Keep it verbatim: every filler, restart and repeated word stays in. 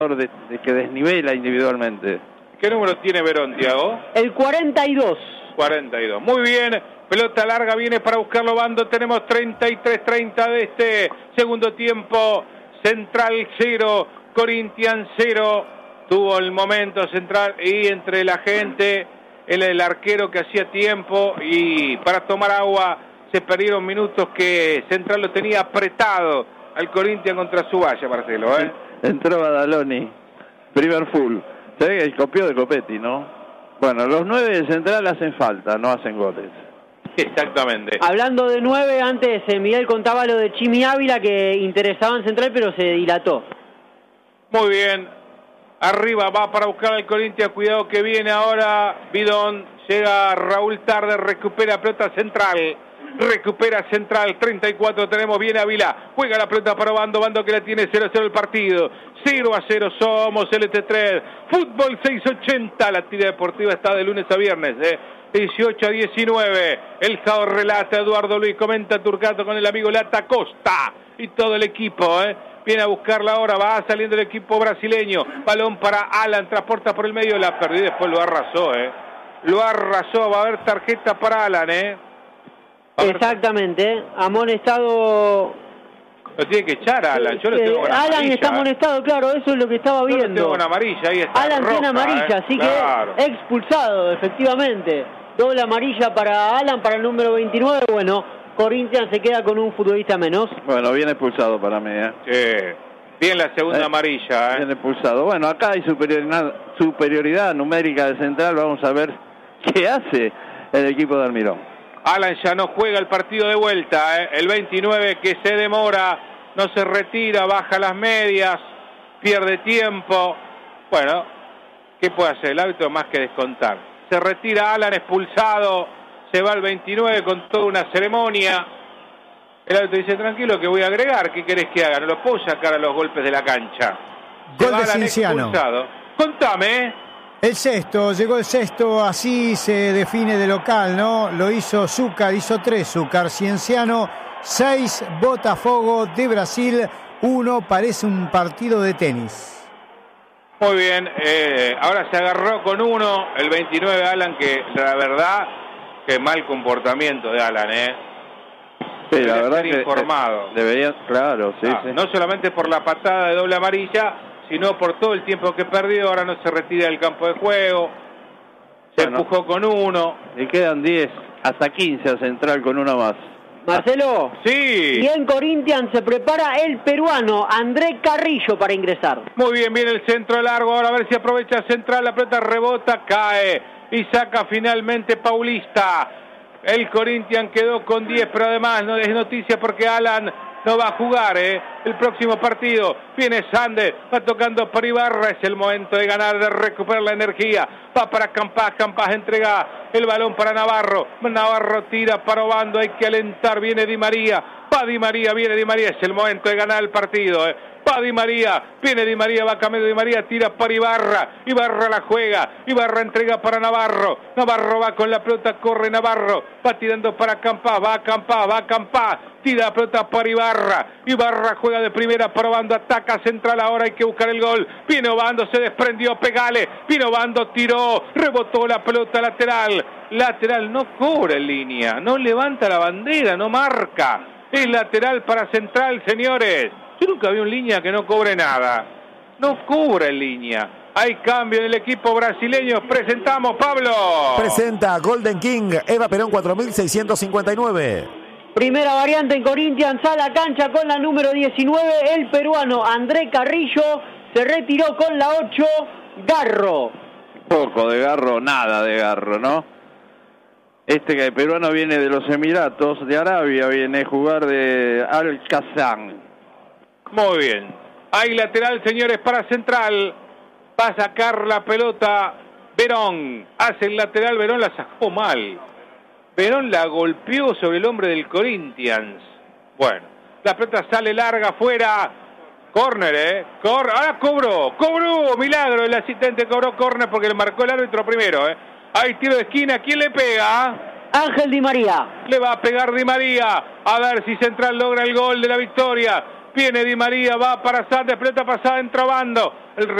De, de que desnivela individualmente. ¿Qué número tiene Verón, Tiago? El cuarenta y dos. cuarenta y dos. Muy bien. Pelota larga viene para buscarlo Bando. Tenemos treinta y tres treinta de este segundo tiempo. Central cero, Corinthians cero. Tuvo el momento Central y entre la gente, el, el arquero que hacía tiempo y para tomar agua se perdieron minutos que Central lo tenía apretado al Corinthians contra su valla, Marcelo, ¿eh? Entró Badaloni, primer full. Se ve que el copió de Copetti, ¿no? Bueno, los nueve de Central hacen falta, no hacen goles. Exactamente. Hablando de nueve, antes eh, Miguel contaba lo de Chimi Ávila, que interesaba en Central, pero se dilató. Muy bien. Arriba va para buscar al Corinthians. Cuidado que viene ahora Bidón. Llega Raúl tarde, recupera pelota Central. Recupera Central, treinta y cuatro tenemos, viene Ávila, juega la pelota para Bando, Bando que la tiene cero a cero el partido, cero a cero somos L T tres, Fútbol seiscientos ochenta, la actividad deportiva está de lunes a viernes, eh. dieciocho a diecinueve, el Jao relata, Eduardo Luis, comenta Turcato con el amigo Lata Costa y todo el equipo, eh. Viene a buscarla ahora, va saliendo el equipo brasileño, balón para Alan, transporta por el medio, la perdió y después lo arrasó, eh. Lo arrasó, va a haber tarjeta para Alan, eh. Exactamente, amonestado. Lo tiene que echar a Alan. Yo lo tengo con Alan amarilla, está amonestado, claro, eso es lo que estaba viendo. Yo lo tengo con amarilla, ahí está. Alan roja, tiene amarilla, eh. así claro. que expulsado, efectivamente. Doble amarilla para Alan, para el número veintinueve. Bueno, Corinthians se queda con un futbolista menos. Bueno, bien expulsado para mí, ¿eh? Sí. Bien la segunda eh, amarilla, ¿eh? Bien expulsado. Bueno, acá hay superioridad, superioridad numérica de Central. Vamos a ver qué hace el equipo de Almirón. Alan ya no juega el partido de vuelta, ¿eh? El veintinueve que se demora, no se retira, baja las medias, pierde tiempo. Bueno, ¿qué puede hacer el árbitro más que descontar? Se retira Alan, expulsado, se va al veintinueve con toda una ceremonia. El árbitro dice, tranquilo que voy a agregar, ¿qué querés que haga? No lo puedo sacar a los golpes de la cancha. Se Gol va de Alan Cienciano. Expulsado. Contame, ¿eh? El sexto, llegó el sexto, así se define de local, ¿no? Lo hizo Zúcar, hizo tres Zúcar, Cienciano, seis Botafogo de Brasil, uno, parece un partido de tenis. Muy bien, eh, ahora se agarró con uno, el veintinueve Alan, que la verdad, que mal comportamiento de Alan, ¿eh? Sí, la verdad ser que informado. Debería, claro, sí, ah, sí. No solamente por la patada de doble amarilla, sino por todo el tiempo que perdió, ahora no se retira del campo de juego, se bueno, empujó con uno. Y quedan diez, hasta quince a Central con uno más. Marcelo. Sí. Y en Corinthians se prepara el peruano André Carrillo para ingresar. Muy bien, viene el centro largo, ahora a ver si aprovecha Central, la pelota rebota, cae y saca finalmente Paulista. El Corinthians quedó con diez, pero además no es noticia porque Alan no va a jugar, ¿eh? El próximo partido. Viene Sander, va tocando por Ibarra. Es el momento de ganar, de recuperar la energía. Va para Campás, Campás entrega el balón para Navarro. Navarro tira para Obando, hay que alentar. Viene Di María, va Di María, viene Di María. Es el momento de ganar el partido, ¿eh? Va Di María, viene Di María, va cambiando Di María, tira para Ibarra. Ibarra la juega, Ibarra entrega para Navarro. Navarro va con la pelota, corre Navarro. Va tirando para Campás, va a Campás, va a Campás. Tira la pelota para Ibarra. Ibarra juega de primera para Obando, ataca Central, ahora hay que buscar el gol. Viene Obando, se desprendió, pegale. Viene Obando, tiró, rebotó la pelota lateral. Lateral, no cobra en línea, no levanta la bandera, no marca. Es lateral para Central, señores. Yo nunca vi un línea que no cobre nada. No cobra en línea. Hay cambio en el equipo brasileño. Presentamos, Pablo. Presenta Golden King, Eva Perón cuatro mil seiscientos cincuenta y nueve. Primera variante en Corinthians, a la cancha con la número diecinueve, el peruano André Carrillo. Se retiró con la ocho, Garro. Poco de Garro, nada de Garro, ¿no? Este que el peruano viene de los Emiratos de Arabia, viene a jugar de Al-Qasam. Muy bien. Hay lateral, señores, para Central. Va a sacar la pelota Verón. Hace el lateral, Verón la sacó mal. Verón la golpeó sobre el hombre del Corinthians. Bueno, la pelota sale larga afuera. Córner, ¿eh? Cor Ahora cobró, cobró, milagro. El asistente cobró córner porque le marcó el árbitro primero, ¿eh? Hay tiro de esquina, ¿quién le pega? Ángel Di María. Le va a pegar Di María. A ver si Central logra el gol de la victoria. Viene Di María, va para Santos, pelota pasada, entró Bando. El